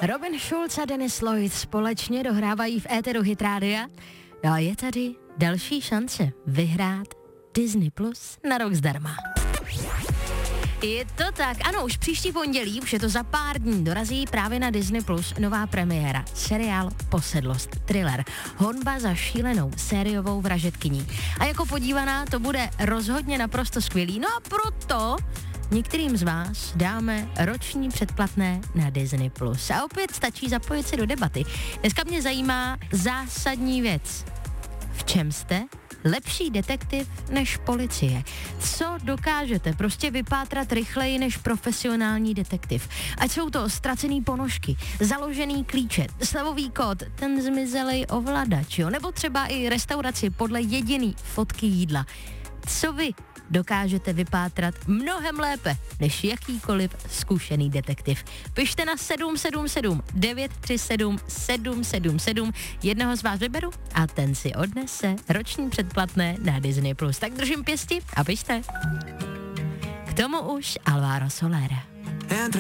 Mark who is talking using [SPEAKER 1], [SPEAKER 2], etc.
[SPEAKER 1] Robin Schulz a Dennis Lloyd společně dohrávají v éteru Hit Rádia. No a je tady další šance vyhrát Disney Plus na rok zdarma. Je to tak, ano, už příští pondělí, už je to za pár dní, dorazí právě na Disney Plus nová premiéra, seriál Posedlost, thriller, honba za šílenou sériovou vražedkyní. A jako podívaná to bude rozhodně naprosto skvělý, no a proto některým z vás dáme roční předplatné na Disney Plus. A opět stačí zapojit se do debaty. Dneska mě zajímá zásadní věc. V čem jste lepší detektiv než policie? Co dokážete prostě vypátrat rychleji než profesionální detektiv? Ať jsou to ztracený ponožky, založený klíče, slevový kód, ten zmizelej ovladač, jo? Nebo třeba i restauraci podle jediný fotky jídla. Co vy dokážete vypátrat mnohem lépe než jakýkoliv zkušený detektiv? Pište na 777 937 777, jednoho z vás vyberu a ten si odnese roční předplatné na Disney+. Tak držím pěsti a pište. K tomu už Alvaro Soler.